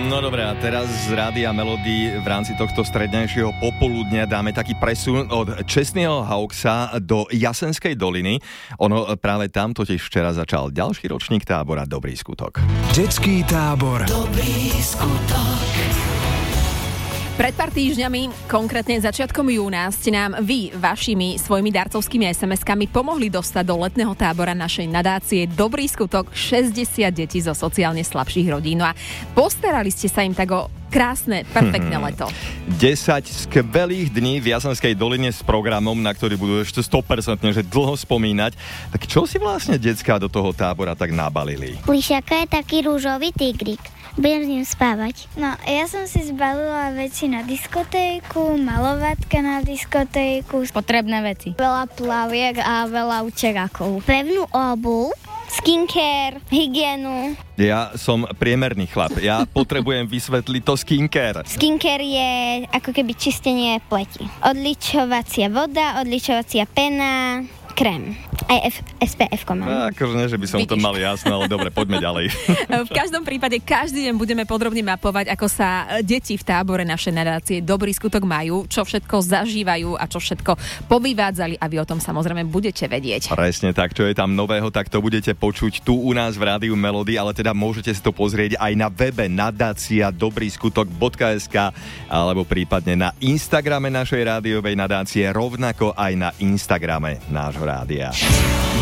No dobré, a teraz z Rádia Melody v rámci tohto strednejšieho popoludnia dáme taký presun od Čestného Hauxa do Jasenskej doliny. Ono práve tam totiž včera začal ďalší ročník tábora Dobrý skutok. Detský tábor Dobrý skutok. Pred pár týždňami, konkrétne začiatkom júna, ste nám vy vašimi svojimi darcovskými SMS-kami pomohli dostať do letného tábora našej nadácie Dobrý skutok 60 detí zo sociálne slabších rodín. No a postarali ste sa im tak o krásne, perfektné leto. 10 skvelých dní v Jasenskej doline s programom, na ktorý budú ešte 100% že dlho spomínať. Tak čo si vlastne decká do toho tábora tak nabalili? Plišaka je taký rúžový tigrik. Budem s ním spávať. No, ja som si zbalila veci na diskotéku, malovatka na diskotéku. Potrebné veci. Veľa plaviek a veľa učerákov. Pevnú obuv, Skincare, hygienu. Ja som priemerný chlap. Ja potrebujem vysvetliť to skincare. Skincare je ako keby čistenie pleti. Odličovacia voda, odličovacia pena, krém. Aj SPF-ko mám. Akože nie, že by som to mal jasno, ale dobre, poďme ďalej. V každom prípade každý deň budeme podrobne mapovať, ako sa deti v tábore našej nadácie Dobrý skutok majú, čo všetko zažívajú a čo všetko povyvádzali a vy o tom samozrejme budete vedieť. Presne tak, čo je tam nového, tak to budete počuť tu u nás v Rádiu Melody, ale teda môžete si to pozrieť aj na webe nadácia dobrýskutok.sk alebo prípadne na Instagrame našej rádiovej nadácie, rovnako aj na Instagrame nášho rádia.